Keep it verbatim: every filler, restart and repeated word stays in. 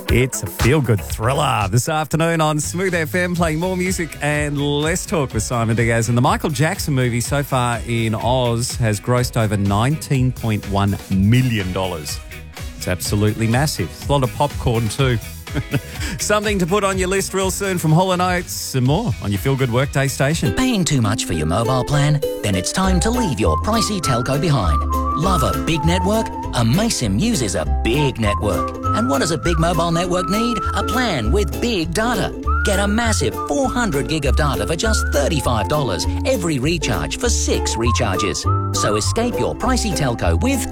It's a feel-good thriller this afternoon on Smooth F M, playing more music and less talk with Simon Diaz. And the Michael Jackson movie so far in Oz has grossed over nineteen point one million dollars. It's absolutely massive. It's a lot of popcorn too. Something to put on your list real soon from Hall and Oates and more on your feel-good workday station. Paying too much for your mobile plan? Then it's time to leave your pricey telco behind. Love a big network? Amaysim uses a big network. And what does a big mobile network need? A plan with big data. Get a massive four hundred gig of data for just thirty-five dollars every recharge for six recharges. So escape your pricey telco with